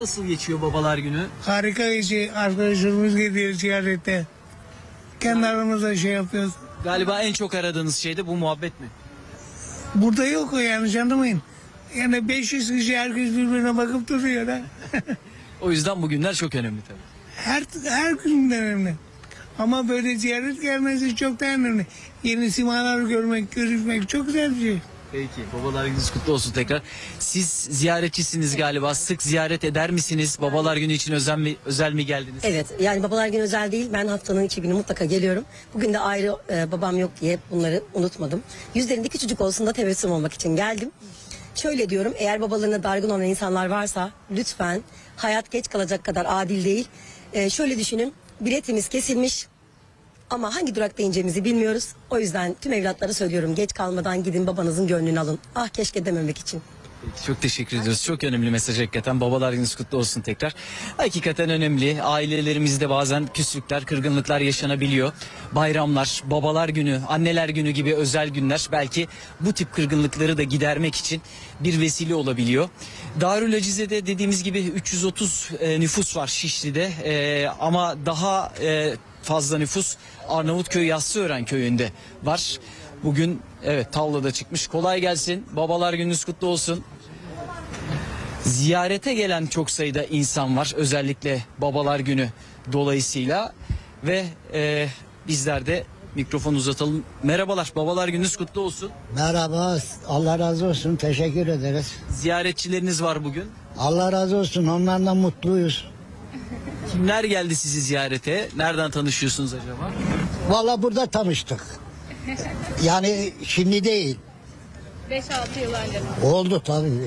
Nasıl geçiyor babalar günü? Harika geçiyor. Arkadaşlarımız geliyor ziyarete. Kendi aramızda şey yapıyoruz. Galiba en çok aradığınız şey de bu muhabbet mi? Burada yok o yani canımayın. Yani 500 kişi herkes birbirine bakıp duruyor ha. O yüzden bu günler çok önemli tabii. Her gün önemli. Ama böyle ziyaret gelmesi çok da önemli. Yeni simalar görmek, görüşmek çok güzel bir şey. Peki, babalar gününüz kutlu olsun tekrar. Siz ziyaretçisiniz galiba. Sık ziyaret eder misiniz? Babalar günü için özel mi geldiniz? Evet, yani babalar günü özel değil. Ben haftanın 2 günü mutlaka geliyorum. Bugün de ayrı babam yok diye bunları unutmadım. Yüzlerinde küçücük olsun da tebessüm olmak için geldim. Şöyle diyorum, eğer babalarına dargın olan insanlar varsa lütfen, hayat geç kalacak kadar adil değil. Şöyle düşünün, biletimiz kesilmiş ama hangi durakta ineceğimizi bilmiyoruz. O yüzden tüm evlatlara söylüyorum, geç kalmadan gidin, babanızın gönlünü alın. Ah keşke dememek için. Peki, çok teşekkür ediyoruz. Çok önemli mesaj hakikaten. Babalar gününüz kutlu olsun tekrar. Hakikaten önemli. Ailelerimizde bazen küslükler, kırgınlıklar yaşanabiliyor. Bayramlar, babalar günü, anneler günü gibi özel günler belki bu tip kırgınlıkları da gidermek için bir vesile olabiliyor. Darülacize'de dediğimiz gibi 330 nüfus var Şişli'de. Ama daha fazla nüfus Arnavutköy Yassıören köyünde var. Bugün evet tavlada çıkmış. Kolay gelsin. Babalar gününüz kutlu olsun. Ziyarete gelen çok sayıda insan var. Özellikle babalar günü dolayısıyla. Ve bizler de mikrofonu uzatalım. Merhabalar. Babalar gününüz kutlu olsun. Merhaba, Allah razı olsun, teşekkür ederiz. Ziyaretçileriniz var bugün. Allah razı olsun, onlardan mutluyuz. Kimler geldi sizi ziyarete? Nereden tanışıyorsunuz acaba? Vallahi burada tanıştık. Yani şimdi değil. 5-6 yıl önce. Oldu tabii.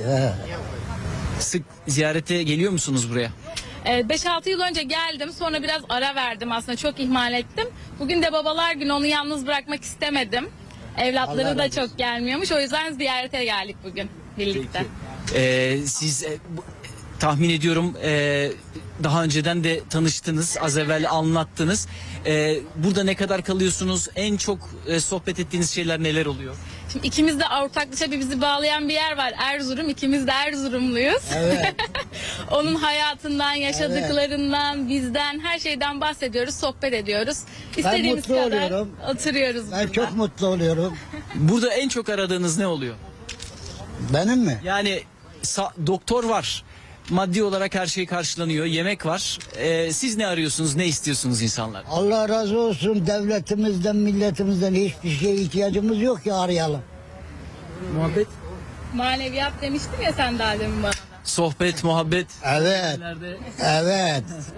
Sık ziyarete geliyor musunuz buraya? Evet, 5-6 yıl önce geldim. Sonra biraz ara verdim, aslında çok ihmal ettim. Bugün de babalar günü, onu yalnız bırakmak istemedim. Evlatları Allah da razı çok gelmiyormuş. O yüzden ziyarete geldik bugün birlikte. Siz tahmin ediyorum daha önceden de tanıştınız, az evvel anlattınız. Burada ne kadar kalıyorsunuz? En çok sohbet ettiğiniz şeyler neler oluyor? Şimdi ikimiz de ortaklaşa bizi bağlayan bir yer var. Erzurum. İkimiz de Erzurumluyuz. Evet. Onun hayatından, yaşadıklarından, bizden, her şeyden bahsediyoruz, sohbet ediyoruz. İstediğimiz mutlu kadar oluyorum. oturuyoruz Ben burada. çok mutlu oluyorum. Burada en çok aradığınız ne oluyor? Benim mi? Yani doktor var. Maddi olarak her şey karşılanıyor. Yemek var. Siz ne arıyorsunuz? Ne istiyorsunuz insanlar? Allah razı olsun, devletimizden, milletimizden hiçbir şeye ihtiyacımız yok ya, arayalım. Muhabbet. Maneviyat demiştin ya sen daha demin bana da. Sohbet, muhabbet. Evet, Nerede? evet,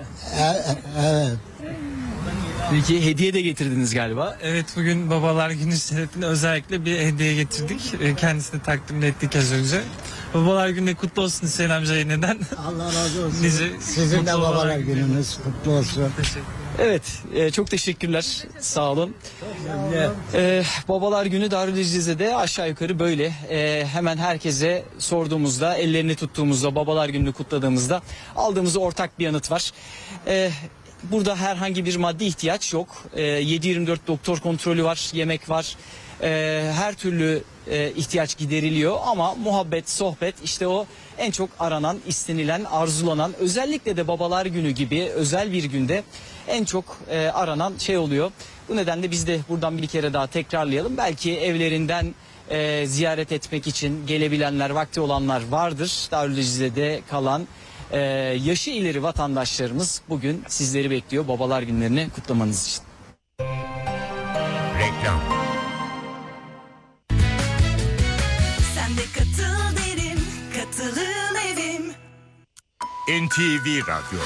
evet. Peki hediye de getirdiniz galiba. Evet, bugün babalar günü şerefine özellikle bir hediye getirdik. Kendisine takdim ettik az önce. Babalar günü kutlu olsun Hüseyin amca yeniden. Allah razı olsun. Nice Sizin de mutlu babalar gününüz kutlu olsun. Evet, çok teşekkürler. Sağ olun. Babalar günü Darülceze'de aşağı yukarı böyle. Hemen herkese sorduğumuzda, ellerini tuttuğumuzda, babalar gününü kutladığımızda aldığımız ortak bir yanıt var. Burada herhangi bir maddi ihtiyaç yok. 7/24 doktor kontrolü var, yemek var. Her türlü ihtiyaç gideriliyor ama muhabbet, sohbet işte o en çok aranan, istenilen, arzulanan, özellikle de babalar günü gibi özel bir günde en çok aranan şey oluyor. Bu nedenle biz de buradan bir kere daha tekrarlayalım. Belki evlerinden ziyaret etmek için gelebilenler, vakti olanlar vardır. Darülceze'de kalan yaşı ileri vatandaşlarımız bugün sizleri bekliyor babalar günlerini kutlamanız için. Reklam. Sen de katıl derim, katılım evim. NTV Radyo.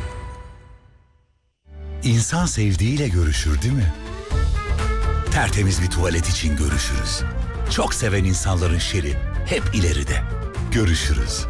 İnsan sevdiğiyle görüşür değil mi? Tertemiz bir tuvalet için görüşürüz. Çok seven insanların şeri hep ileride. Görüşürüz.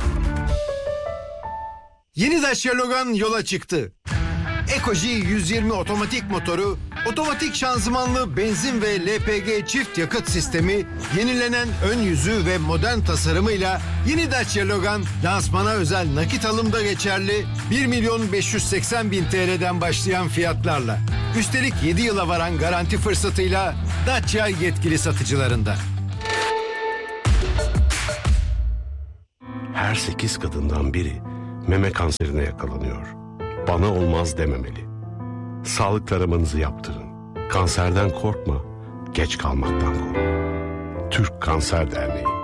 Yeni Dacia Logan yola çıktı. Ekoji 120 otomatik motoru, otomatik şanzımanlı benzin ve LPG çift yakıt sistemi, yenilenen ön yüzü ve modern tasarımıyla yeni Dacia Logan lansmana özel nakit alımda geçerli 1.580.000 TL'den başlayan fiyatlarla. Üstelik 7 yıla varan garanti fırsatıyla Dacia yetkili satıcılarında. Her 8 kadından biri meme kanserine yakalanıyor. Bana olmaz dememeli. Sağlık taramanızı yaptırın. Kanserden korkma, geç kalmaktan kork. Türk Kanser Derneği.